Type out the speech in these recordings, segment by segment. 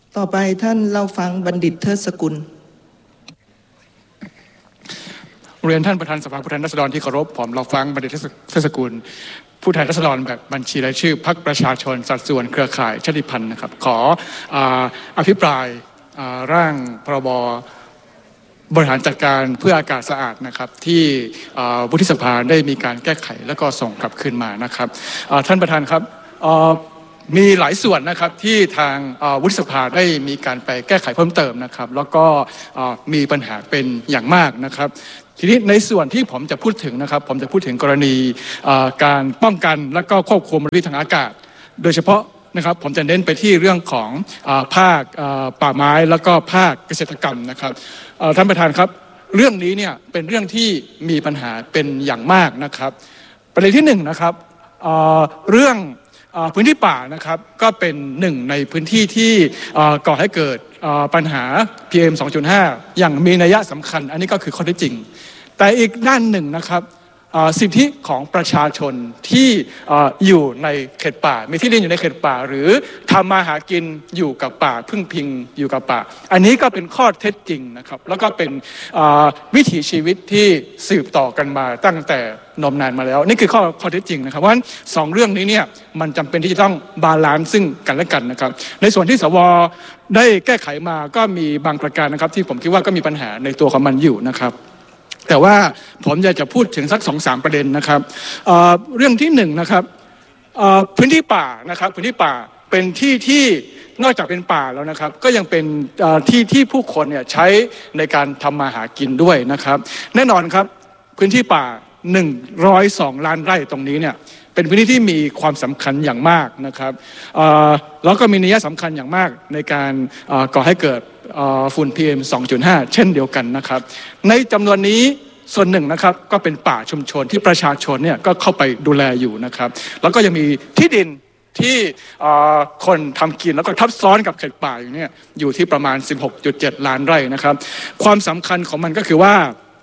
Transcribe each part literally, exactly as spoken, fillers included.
ต่อไปท่านเล่าฟังบัณฑิตเทิดสกุลเรียนท่านประธานสภาผู้แทนราษฎรที่เคารพผมเราฟังบัณฑิตเทิดสกุลผู้แทนราษฎรแบบบัญชีรายชื่อพรรคประชาชนสัดส่วนเครือข่ายชาติพันธุ์นะครับขออภิปรายร่างพรบบริหารจัดการเพื่ออากาศสะอาดนะครับที่วุฒิสภาได้มีการแก้ไขแล้วก็ส่งกลับคืนมานะครับท่านประธานครับมีหลายส่วนนะครับที่ทางวุฒิสภาได้มีการไปแก้ไขเพิ่มเติมนะครับแล้วก็มีปัญหาเป็นอย่างมากนะครับทีนี้ในส่วนที่ผมจะพูดถึงนะครับผมจะพูดถึงกรณีการป้องกันและก็ควบคุมมลพิษทางอากาศโดยเฉพาะนะครับผมจะเน้นไปที่เรื่องของภาคป่าไม้แล้วก็ภาคเกษตรกรรมนะครับท่านประธานครับเรื่องนี้เนี่ยเป็นเรื่องที่มีปัญหาเป็นอย่างมากนะครับประเด็นที่หนึ่งนะครับเรื่องพื้นที่ป่านะครับก็เป็นหนึ่งในพื้นที่ที่ก่อให้เกิดปัญหา พี เอ็ม สองจุดห้า อย่างมีนัยสำคัญอันนี้ก็คือข้อเท็จจริงแต่อีกด้านหนึ่งนะครับสิทธิของประชาชนที่อยู่ในเขตป่ามีที่ดินอยู่ในเขตป่าหรือทำมาหากินอยู่กับป่าพึ่งพิงอยู่กับป่าอันนี้ก็เป็นข้อเท็จจริงนะครับแล้วก็เป็นวิถีชีวิตที่สืบต่อกันมาตั้งแต่นมนานมาแล้วนี่คือข้อข้อเท็จจริงนะครับเพราะฉะนั้นสองเรื่องนี้เนี่ยมันจำเป็นที่จะต้องบาลานซ์ซึ่งกันและกันนะครับในส่วนที่สวได้แก้ไขมาก็มีบางประการนะครับที่ผมคิดว่าก็มีปัญหาในตัวของมันอยู่นะครับแต่ว่าผมอยากจะพูดถึงสักสองสามประเด็นนะครับเอ่อเรื่องที่หนึ่งนะครับเอ่อพื้นที่ป่านะครับพื้นที่ป่าเป็นที่ที่นอกจากเป็นป่าแล้วนะครับก็ยังเป็นที่ที่ผู้คนเนี่ยใช้ในการทำมาหากินด้วยนะครับแน่นอนครับพื้นที่ป่าหนึ่งร้อยสองล้านไร่ตรงนี้เนี่ยเป็นพื้นที่ที่มีความสำคัญอย่างมากนะครับแล้วก็มีนัยสำคัญอย่างมากในการก่อให้เกิดฝุ่น พี เอ็ม สองจุดห้า เช่นเดียวกันนะครับในจำนวนนี้ส่วนหนึ่งนะครับก็เป็นป่าชุมชนที่ประชาชนเนี่ยก็เข้าไปดูแลอยู่นะครับแล้วก็ยังมีที่ดินที่คนทำกินแล้วก็ทับซ้อนกับเขตป่าอยู่เนี่ยอยู่ที่ประมาณ สิบหกจุดเจ็ด ล้านไร่นะครับความสำคัญของมันก็คือว่า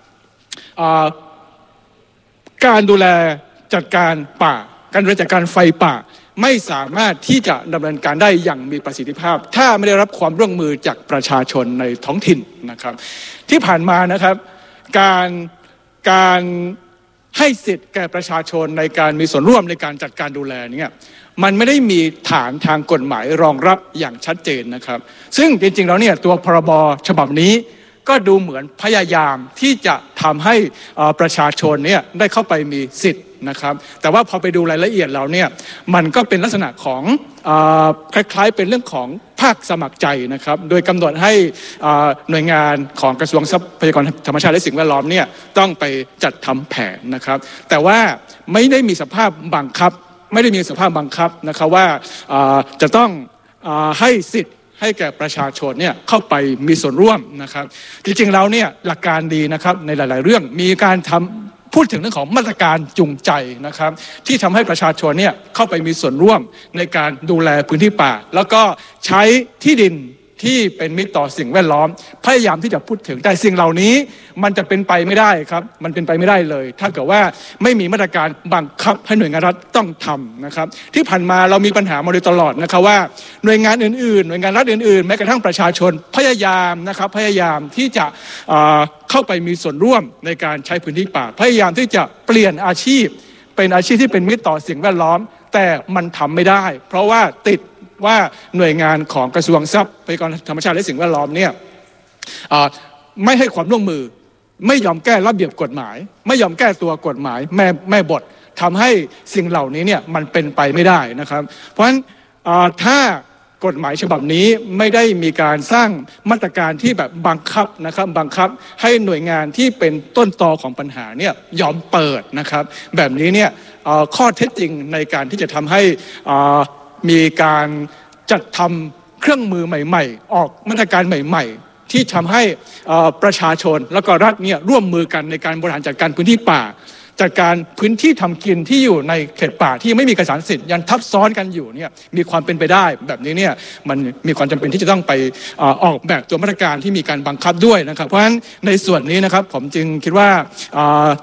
การดูแลจัดการป่าการดูแลจัดการไฟป่าไม่สามารถที่จะดำเนินการได้อย่างมีประสิทธิภาพถ้าไม่ได้รับความร่วมมือจากประชาชนในท้องถิ่นนะครับที่ผ่านมานะครับการการให้สิทธิ์แก่ประชาชนในการมีส่วนร่วมในการจัดการดูแลเนี่ยมันไม่ได้มีฐานทางกฎหมายรองรับอย่างชัดเจนนะครับซึ่งจริงๆแล้วเนี่ยตัวพรบฉบับนี้ก็ดูเหมือนพยายามที่จะทำให้ประชาชนเนี่ยได้เข้าไปมีสิทธิ์นะครับแต่ว่าพอไปดูรายละเอียดเราเนี่ยมันก็เป็นลักษณะของคล้ายๆเป็นเรื่องของภาคสมัครใจนะครับโดยกำหนดให้หน่วยงานของกระทรวงทรัพยากรธรรมชาติและสิ่งแวดล้อมเนี่ยต้องไปจัดทำแผนนะครับแต่ว่าไม่ได้มีสภาพบังคับไม่ได้มีสภาพบังคับนะครับว่าจะต้องให้สิทธิ์ให้แก่ประชาชนเนี่ยเข้าไปมีส่วนร่วมนะครับจริงๆแล้วเนี่ยหลักการดีนะครับในหลายๆเรื่องมีการทำพูดถึงเรื่องของมาตรการจูงใจนะครับที่ทำให้ประชาชนเนี่ยเข้าไปมีส่วนร่วมในการดูแลพื้นที่ป่าแล้วก็ใช้ที่ดินที่เป็นมิตรต่อสิ่งแวดล้อมพยายามที่จะพูดถึงแต่สิ่งเหล่านี้มันจะเป็นไปไม่ได้ครับมันเป็นไปไม่ได้เลยถ้าเกิดว่าไม่มีมาตรการบังคับให้หน่วยงานรัฐต้องทำนะครับที่ผ่านมาเรามีปัญหามาโดยตลอดนะครับว่าหน่วยงานอื่นๆหน่วยงานรัฐอื่นๆแม้กระทั่งประชาชนพยายามนะครับพยายามที่จะเข้าไปมีส่วนร่วมในการใช้พื้นที่ป่าพยายามที่จะเปลี่ยนอาชีพเป็นอาชีพที่เป็นมิตรต่อสิ่งแวดล้อมแต่มันทำไม่ได้เพราะว่าติดว่าหน่วยงานของกระทรวงทรัพยากรธรรมชาติและสิ่งแวดล้อมเนี่ยไม่ให้ความร่วมมือไม่ยอมแก้ระเบียบกฎหมายไม่ยอมแก้ตัวกฎหมายแม่แม่บททำให้สิ่งเหล่านี้เนี่ยมันเป็นไปไม่ได้นะครับเพราะฉะนั้นถ้ากฎหมายฉบับนี้ไม่ได้มีการสร้างมาตรการที่แบบบังคับนะครับบังคับให้หน่วยงานที่เป็นต้นตอของปัญหาเนี่ยยอมเปิดนะครับแบบนี้เนี่ยข้อเท็จจริงในการที่จะทำให้มีการจัดทำเครื่องมือใหม่ๆออกมาตรการใหม่ๆที่ทำให้ประชาชนแล้วก็รัฐเนี่ยร่วมมือกันในการบริหารจัดการพื้นที่ป่าจัดการพื้นที่ทำกินที่อยู่ในเขตป่าที่ไม่มีเอกสารสิทธิ์ยังทับซ้อนกันอยู่เนี่ยมีความเป็นไปได้แบบนี้เนี่ยมันมีความจำเป็นที่จะต้องไปออกแบบตัวมาตรการที่มีการบังคับด้วยนะครับเพราะฉะนั้นในส่วนนี้นะครับผมจึงคิดว่า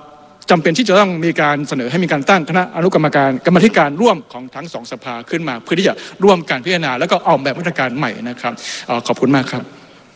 จำเป็นที่จะต้องมีการเสนอให้มีการตั้งคณะอนุกรรมการกรรมธิการร่วมของทั้งสองสภาขึ้นมาเพื่อที่จะร่วมกันพิจารณาแล้วก็ออกแบบมาตรการใหม่นะครับขอบคุณมากครับ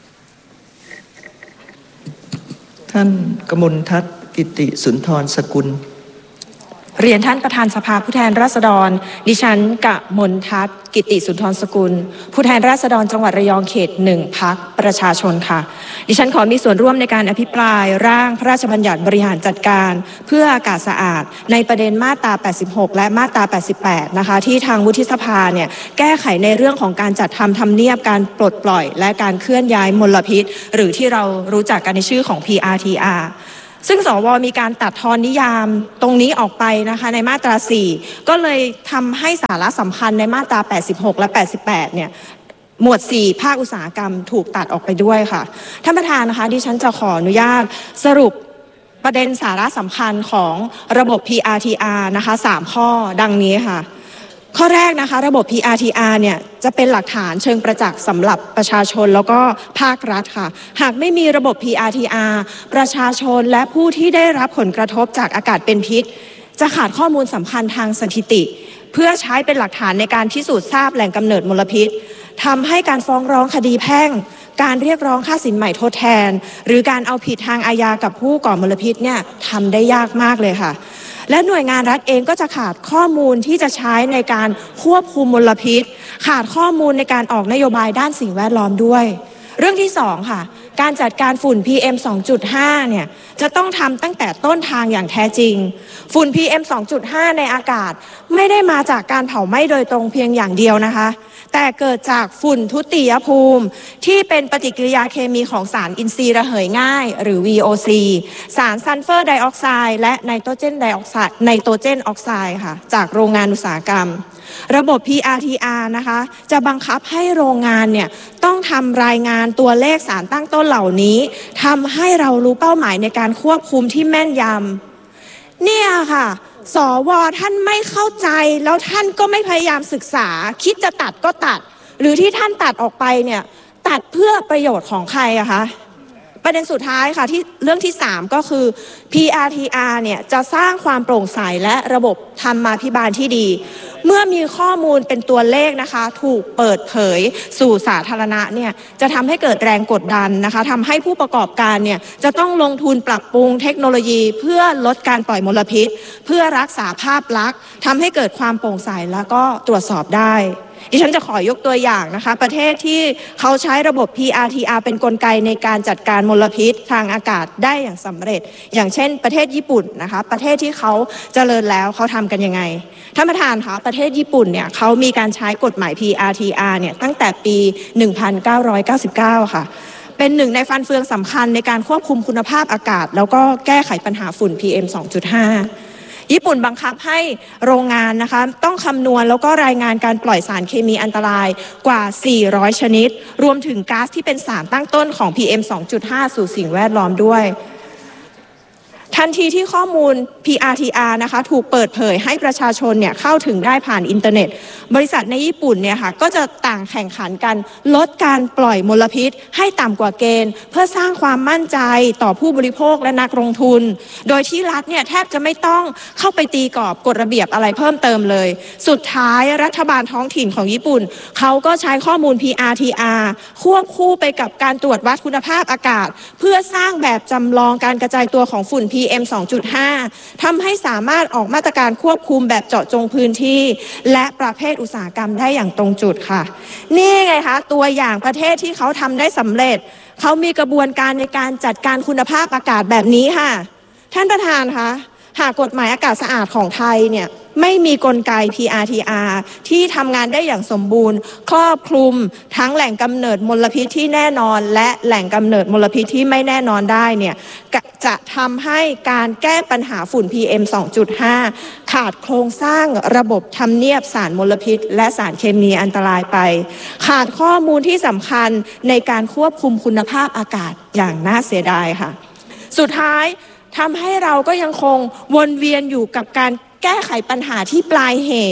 ท่านกมลทัศน์กิติสุนทรสกุลเรียนท่านประธานสภาผู้แทนราษฎรดิฉันกมลทัศน์กิติสุนทรสกุลผู้แทนราษฎรจังหวัดระยองเขตหนึ่งพรรคประชาชนค่ะดิฉันขอมีส่วนร่วมในการอภิปรายร่างพระราชบัญญัติบริหารจัดการเพื่ออากาศสะอาดในประเด็นมาตราแปดสิบหกและมาตราแปดสิบแปดนะคะที่ทางวุฒิสภาเนี่ยแก้ไขในเรื่องของการจัดทำทำเนียบการปลดปล่อยและการเคลื่อนย้ายมลพิษหรือที่เรารู้จักกันในชื่อของ พี อาร์ ที อาร์ ซึ่งสวมีการตัดทอนนิยามตรงนี้ออกไปนะคะในมาตราสี่ก็เลยทำให้สาระสำคัญในมาตราแปดสิบหกและแปดสิบแปดเนี่ยหมวดสี่ภาคอุตสาหกรรมถูกตัดออกไปด้วยค่ะท่านประธานนะคะดิฉันจะขออนุญาตสรุปประเด็นสาระสำคัญของระบบ พี อาร์ ที อาร์ นะคะสามข้อดังนี้ค่ะข้อแรกนะคะระบบ พี อาร์ ที อาร์ เนี่ยจะเป็นหลักฐานเชิงประจักษ์สำหรับประชาชนแล้วก็ภาครัฐค่ะหากไม่มีระบบ พี อาร์ ที อาร์ ประชาชนและผู้ที่ได้รับผลกระทบจากอากาศเป็นพิษจะขาดข้อมูลสำคัญทางสถิติเพื่อใช้เป็นหลักฐานในการพิสูจน์ทราบแหล่งกำเนิดมลพิษทำให้การฟ้องร้องคดีแพ่งการเรียกร้องค่าสินใหม่ทดแทนหรือการเอาผิดทางอาญากับผู้ก่อมลพิษเนี่ยทำได้ยากมากเลยค่ะและหน่วยงานรัฐเองก็จะขาดข้อมูลที่จะใช้ในการควบคุมมลพิษขาดข้อมูลในการออกนโยบายด้านสิ่งแวดล้อมด้วยเรื่องที่สองค่ะการจัดการฝุ่น พี เอ็ม สองจุดห้า เนี่ยจะต้องทำตั้งแต่ต้นทางอย่างแท้จริงฝุ่น พี เอ็ม สองจุดห้า ในอากาศไม่ได้มาจากการเผาไหม้โดยตรงเพียงอย่างเดียวนะคะแต่เกิดจากฝุ่นทุติยภูมิที่เป็นปฏิกิริยาเคมีของสารอินทรีย์ระเหยง่ายหรือ วี โอ ซี สารซัลเฟอร์ไดออกไซด์และไนโตรเจนไดออกไซด์ไนโตรเจนออกไซด์ค่ะจากโรงงานอุตสาหกรรมระบบ พี อาร์ ที อาร์ นะคะจะบังคับให้โรงงานเนี่ยต้องทำรายงานตัวเลขสารตั้งต้นเหล่านี้ทำให้เรารู้เป้าหมายในการควบคุมที่แม่นยำเนี่ยค่ะสวท่านไม่เข้าใจแล้วท่านก็ไม่พยายามศึกษาคิดจะตัดก็ตัดหรือที่ท่านตัดออกไปเนี่ยตัดเพื่อประโยชน์ของใครอะคะประเด็นสุดท้ายค่ะที่เรื่องที่สามก็คือ พี อาร์ ที อาร์ เนี่ยจะสร้างความโปร่งใสและระบบธรรมาภิบาลที่ดีเมื่อมีข้อมูลเป็นตัวเลขนะคะถูกเปิดเผยสู่สาธารณะเนี่ยจะทำให้เกิดแรงกดดันนะคะทำให้ผู้ประกอบการเนี่ยจะต้องลงทุนปรับปรุงเทคโนโลยีเพื่อลดการปล่อยมลพิษเพื่อรักษาภาพลักษณ์ทำให้เกิดความโปร่งใสแล้วก็ตรวจสอบได้ดิฉันจะขอยกตัวอย่างนะคะประเทศที่เขาใช้ระบบ พี อาร์ ที อาร์ เป็นกลไกในการจัดการมลพิษทางอากาศได้อย่างสำเร็จอย่างเช่นประเทศญี่ปุ่นนะคะประเทศที่เขาเจริญแล้วเขาทำกันยังไงท่านประธานคะประเทศญี่ปุ่นเนี่ยเขามีการใช้กฎหมาย พี อาร์ ที อาร์ เนี่ยตั้งแต่ปีหนึ่งพันเก้าร้อยเก้าสิบเก้าค่ะเป็นหนึ่งในฟันเฟืองสำคัญในการควบคุมคุณภาพอากาศแล้วก็แก้ไขปัญหาฝุ่น พี เอ็ม สองจุดห้าญี่ปุ่นบังคับให้โรงงานนะคะต้องคำนวณแล้วก็รายงานการปล่อยสารเคมีอันตรายกว่าสี่ร้อยชนิดรวมถึงก๊าซที่เป็นสารตั้งต้นของ พี เอ็ม สองจุดห้า สู่สิ่งแวดล้อมด้วยทันทีที่ข้อมูล พี อาร์ ที อาร์ นะคะถูกเปิดเผยให้ประชาชนเนี่ยเข้าถึงได้ผ่านอินเทอร์เน็ตบริษัทในญี่ปุ่นเนี่ยค่ะก็จะต่างแข่งขันกันลดการปล่อยมลพิษให้ต่ำกว่าเกณฑ์เพื่อสร้างความมั่นใจต่อผู้บริโภคและนักลงทุนโดยที่รัฐเนี่ยแทบจะไม่ต้องเข้าไปตีกรอบกฎระเบียบอะไรเพิ่มเติมเลยสุดท้ายรัฐบาลท้องถิ่นของญี่ปุ่นเขาก็ใช้ข้อมูล พี อาร์ ที อาร์ ควบคู่ไปกับการตรวจวัดคุณภาพอากาศเพื่อสร้างแบบจำลองการกระจายตัวของฝุ่น พี เอ็ม สองจุดห้า ทำให้สามารถออกมาตรการควบคุมแบบเจาะจงพื้นที่และประเภทอุตสาหกรรมได้อย่างตรงจุดค่ะนี่ไงคะตัวอย่างประเทศที่เขาทำได้สำเร็จเขามีกระบวนการในการจัดการคุณภาพอากาศแบบนี้ค่ะท่านประธานคะหากกฎหมายอากาศสะอาดของไทยเนี่ยไม่มีกลไก พี อาร์ ที อาร์ ที่ทำงานได้อย่างสมบูรณ์ครอบคลุมทั้งแหล่งกำเนิดมลพิษที่แน่นอนและแหล่งกำเนิดมลพิษที่ไม่แน่นอนได้เนี่ยจะทำให้การแก้ปัญหาฝุ่น พี เอ็ม สองจุดห้า ขาดโครงสร้างระบบทำเนียบสารมลพิษและสารเคมีอันตรายไปขาดข้อมูลที่สำคัญในการควบคุมคุณภาพอากาศอย่างน่าเสียดายค่ะสุดท้ายทำให้เราก็ยังคงวนเวียนอยู่กับการแก้ไขปัญหาที่ปลายเหตุ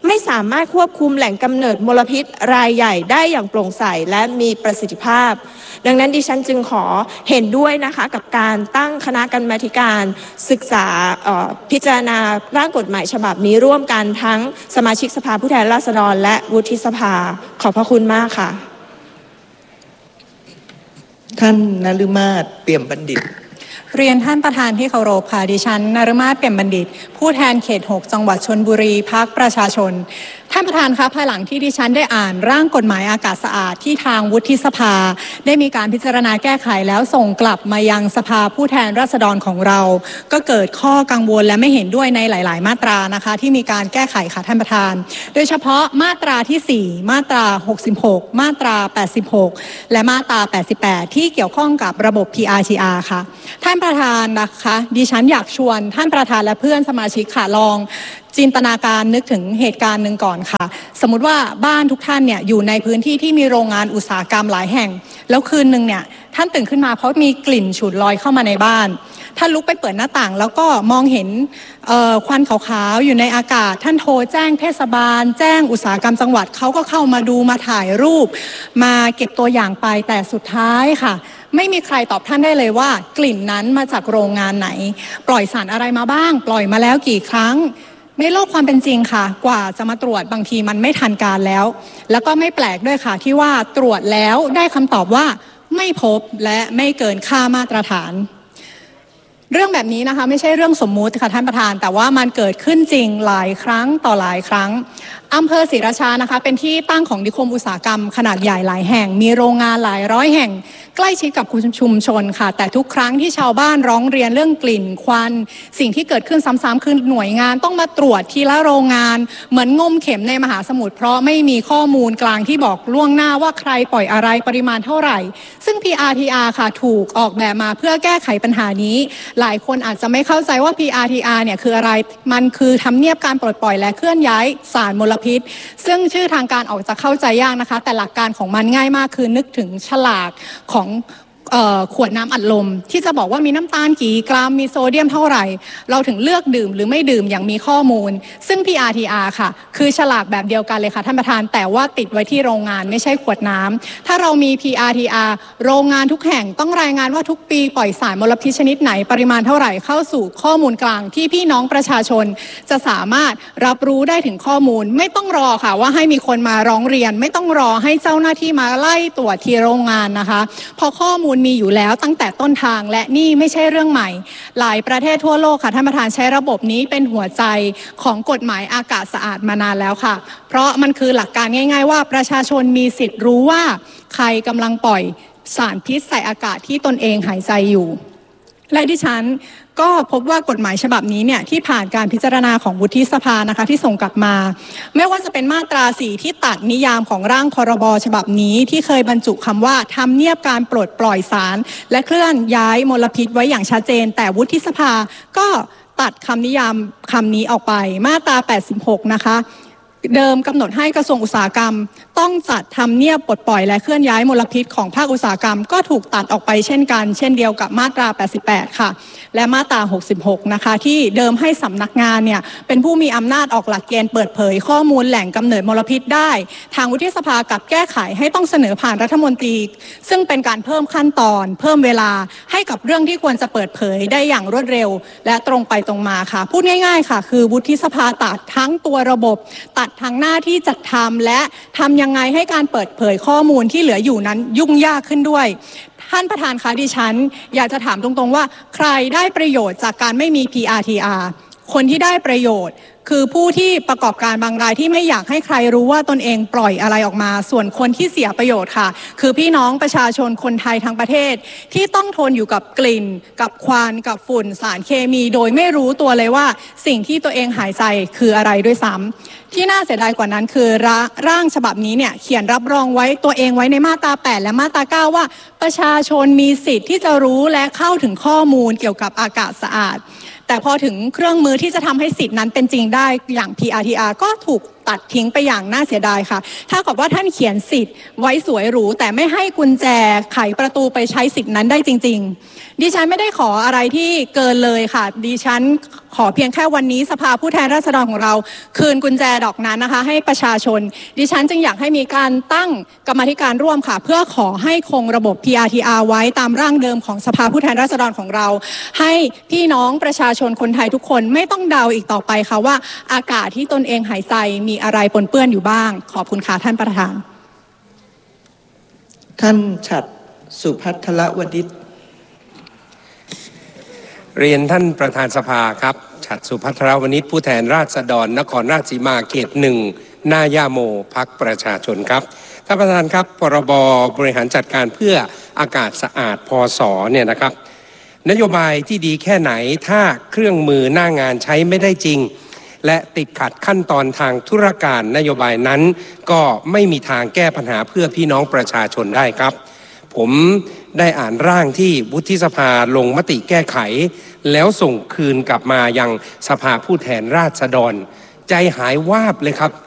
ไม่สามารถควบคุมแหล่งกำเนิดมลพิษรายใหญ่ได้อย่างโปร่งใสและมีประสิทธิภาพดังนั้นดิฉันจึงขอเห็นด้วยนะคะกับการตั้งคณะกรรมาธิการศึกษาพิจารณาร่างกฎหมายฉบับนี้ร่วมกันทั้งสมาชิกสภาผู้แทนราษฎรและวุฒิสภาขอบพระคุณมากค่ะท่านนฤมาศ เปี่ยมบัณฑิตเรียนท่านประธานที่เคารพค่ะดิฉันนฤมาศ เปี่ยมบัณฑิตผู้แทนเขตหกจังหวัดชลบุรีพรรคประชาชนท่านประธานคะภายหลังที่ดิฉันได้อ่านร่างกฎหมายอากาศสะอาดที่ทางวุฒิสภาได้มีการพิจารณาแก้ไขแล้วส่งกลับมายังสภาผู้แทนราษฎรของเราก็เกิดข้อกังวลและไม่เห็นด้วยในหลายๆมาตรานะคะที่มีการแก้ไขค่ะท่านประธานโดยเฉพาะมาตราที่สี่มาตราหกสิบหกมาตราแปดสิบหกและมาตราแปดสิบแปดที่เกี่ยวข้องกับระบบ พี อาร์ ที อาร์ ค่ะท่านประธานนะคะดิฉันอยากชวนท่านประธานและเพื่อนสมาชิกค่ะลองจินตนาการนึกถึงเหตุการณ์หนึ่งก่อนค่ะสมมุติว่าบ้านทุกท่านเนี่ยอยู่ในพื้นที่ที่มีโรงงานอุตสาหกรรมหลายแห่งแล้วคืนหนึ่งเนี่ยท่านตื่นขึ้นมาเพราะมีกลิ่นฉุนลอยเข้ามาในบ้านท่านลุกไปเปิดหน้าต่างแล้วก็มองเห็นควันขาวๆอยู่ในอากาศท่านโทรแจ้งเทศบาลแจ้งอุตสาหกรรมจังหวัดเขาก็เข้ามาดูมาถ่ายรูปมาเก็บตัวอย่างไปแต่สุดท้ายค่ะไม่มีใครตอบท่านได้เลยว่ากลิ่นนั้นมาจากโรงงานไหนปล่อยสารอะไรมาบ้างปล่อยมาแล้วกี่ครั้งในโลกความเป็นจริงค่ะกว่าจะมาตรวจบางทีมันไม่ทันการแล้วแล้วก็ไม่แปลกด้วยค่ะที่ว่าตรวจแล้วได้คำตอบว่าไม่พบและไม่เกินค่ามาตรฐานเรื่องแบบนี้นะคะไม่ใช่เรื่องสมมุติค่ะท่านประธานแต่ว่ามันเกิดขึ้นจริงหลายครั้งต่อหลายครั้งอำเภอศรีราชานะคะเป็นที่ตั้งของนิคมอุตสาหกรรมขนาดใหญ่หลายแห่งมีโรงงานหลายร้อยแห่งใกล้ชิดกับชุมชนค่ะแต่ทุกครั้งที่ชาวบ้านร้องเรียนเรื่องกลิ่นควันสิ่งที่เกิดขึ้นซ้ำๆคือหน่วยงานต้องมาตรวจทีละโรงงานเหมือนงมเข็มในมหาสมุทรเพราะไม่มีข้อมูลกลางที่บอกล่วงหน้าว่าใครปล่อยอะไรปริมาณเท่าไหร่ซึ่ง พี อาร์ ที อาร์ ค่ะถูกออกแบบมาเพื่อแก้ไขปัญหานี้หลายคนอาจจะไม่เข้าใจว่า พี อาร์ ที อาร์ เนี่ยคืออะไรมันคือทำเนียบการปลดปล่อยและเคลื่อนย้ายสารมลพิษซึ่งชื่อทางการออกจะเข้าใจยากนะคะแต่หลักการของมันง่ายมากคือนึกถึงฉลากของขวดน้ำอัดลมที่จะบอกว่ามีน้ำตาลกี่กรัมมีโซเดียมเท่าไหร่เราถึงเลือกดื่มหรือไม่ดื่มอย่างมีข้อมูลซึ่ง พี อาร์ ที อาร์ ค่ะคือฉลากแบบเดียวกันเลยค่ะท่านประธานแต่ว่าติดไว้ที่โรงงานไม่ใช่ขวดน้ำถ้าเรามี พี อาร์ ที อาร์ โรงงานทุกแห่งต้องรายงานว่าทุกปีปล่อยสารมลพิษชนิดไหนปริมาณเท่าไหร่เข้าสู่ข้อมูลกลางที่พี่น้องประชาชนจะสามารถรับรู้ได้ถึงข้อมูลไม่ต้องรอค่ะว่าให้มีคนมาร้องเรียนไม่ต้องรอให้เจ้าหน้าที่มาไล่ตรวจที่โรงงานนะคะพอข้อมูลมีอยู่แล้วตั้งแต่ต้นทางและนี่ไม่ใช่เรื่องใหม่หลายประเทศทั่วโลกค่ะท่านประธานใช้ระบบนี้เป็นหัวใจของกฎหมายอากาศสะอาดมานานแล้วค่ะเพราะมันคือหลักการง่ายๆว่าประชาชนมีสิทธิ์รู้ว่าใครกำลังปล่อยสารพิษใส่อากาศที่ตนเองหายใจอยู่และดิฉันก็พบว่ากฎหมายฉบับนี้เนี่ยที่ผ่านการพิจารณาของวุฒิสภานะคะที่ส่งกลับมาไม่ว่าจะเป็นมาตราสี่ที่ตัดนิยามของร่างครบ.ฉบับนี้ที่เคยบรรจุคำว่าทำเนียบการปลดปล่อยสารและเคลื่อนย้ายมลพิษไว้อย่างชัดเจนแต่วุฒิสภาก็ตัดคำนิยามคำนี้ออกไปมาตราแปดสิบหกนะคะเดิมกำหนดให้กระทรวงอุตสาหกรรมต้องจัดทำเนียบปลดปล่อยและเคลื่อนย้ายมลพิษของภาคอุตสาหกรรมก็ถูกตัดออกไปเช่นกันเช่นเดียวกับมาตราแปดสิบแปดค่ะและมาตราหกสิบหกนะคะที่เดิมให้สำนักงานเนี่ยเป็นผู้มีอำนาจออกหลักเกณฑ์เปิดเผยข้อมูลแหล่งกำเนิดมลพิษได้ทางวุฒิสภากับแก้ไขให้ต้องเสนอผ่านรัฐมนตรีซึ่งเป็นการเพิ่มขั้นตอนเพิ่มเวลาให้กับเรื่องที่ควรจะเปิดเผยได้อย่างรวดเร็วและตรงไปตรงมาค่ะพูดง่ายๆค่ะคือวุฒิสภาตัดทั้งตัวระบบตัดทั้งหน้าที่จัดทำและทำยังไงให้การเปิดเผยข้อมูลที่เหลืออยู่นั้นยุ่งยากขึ้นด้วยท่านประธานคะดิฉันอยากจะถามตรงๆว่าใครได้ประโยชน์จากการไม่มี พี อาร์ ที อาร์ คนที่ได้ประโยชน์คือผู้ที่ประกอบการบางรายที่ไม่อยากให้ใครรู้ว่าตนเองปล่อยอะไรออกมาส่วนคนที่เสียประโยชน์ค่ะคือพี่น้องประชาชนคนไทยทั้งประเทศที่ต้องทนอยู่กับกลิ่นกับควันกับฝุ่นสารเคมีโดยไม่รู้ตัวเลยว่าสิ่งที่ตัวเองหายใจคืออะไรด้วยซ้ำที่น่าเสียดายกว่านั้นคือร่างฉบับนี้เนี่ยเขียนรับรองไว้ตัวเองไว้ในมาตราแปดและมาตราเก้าว่าประชาชนมีสิทธิ์ที่จะรู้และเข้าถึงข้อมูลเกี่ยวกับอากาศสะอาดแต่พอถึงเครื่องมือที่จะทำให้สิทธินั้นเป็นจริงได้อย่าง พี อาร์ ที อาร์ ก็ถูกตัดทิ้งไปอย่างน่าเสียดายค่ะถ้ากับว่าท่านเขียนสิทธิ์ไว้สวยหรูแต่ไม่ให้กุญแจไขประตูไปใช้สิทธินั้นได้จริงๆดิฉันไม่ได้ขออะไรที่เกินเลยค่ะดิฉันขอเพียงแค่วันนี้สภาผู้แทนราษฎรของเราคืนกุญแจดอกนั้นนะคะให้ประชาชนดิฉันจึงอยากให้มีการตั้งกรรมาธิการร่วมค่ะเพื่อขอให้คงระบบ พี อาร์ ที อาร์ ไว้ตามร่างเดิมของสภาผู้แทนราษฎรของเราให้พี่น้องประชาชนคนไทยทุกคนไม่ต้องเดาอีกต่อไปค่ะว่าอากาศที่ตนเองหายใจมีอะไรปนเปื้อนอยู่บ้างขอบคุณค่ะท่านประธานท่านฉัตรสุพัทรวณิชเรียนท่านประธานสภาครับฉัตรสุพัทรวณิชผู้แทนราษฎรนครราชสีมาเขตหนึ่งหน้าย่าโมพรรคประชาชนครับท่านประธานครับพรบบริหารจัดการเพื่ออากาศสะอาดพศเนี่ยนะครับนโยบายที่ดีแค่ไหนถ้าเครื่องมือหน้างานใช้ไม่ได้จริงและติดขัดขั้นตอนทางธุรการนโยบายนั้นก็ไม่มีทางแก้ปัญหาเพื่อพี่น้องประชาชนได้ครับผมได้อ่านร่างที่วุฒิสภาลงมติแก้ไขแล้วส่งคืนกลับมายังสภาผู้แทนราษฎรใจหายวาบเลยครับ